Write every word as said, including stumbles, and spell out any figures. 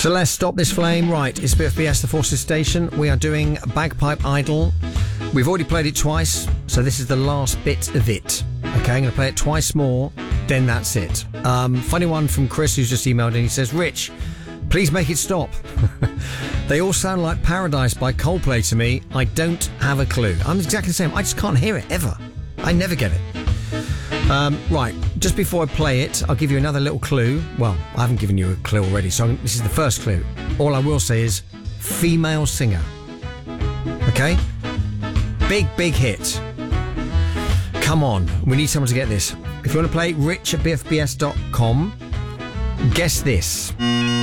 Celeste, Stop This Flame. Right, it's B F B S, the Forces Station. We are doing Bagpipe Idol. We've already played it twice, so this is the last bit of it. Okay, I'm going to play it twice more, then that's it. Um, funny one from Chris, who's just emailed in. He says, Rich, please make it stop. They all sound like Paradise by Coldplay to me. I don't have a clue. I'm exactly the same. I just can't hear it, ever. I never get it. Um, right, just before I play it, I'll give you another little clue. Well, I haven't given you a clue already, so this is the first clue. All I will say is female singer. Okay? Big, big hit. Come on, we need someone to get this. If you want to play, rich at b f b s dot com. Guess this.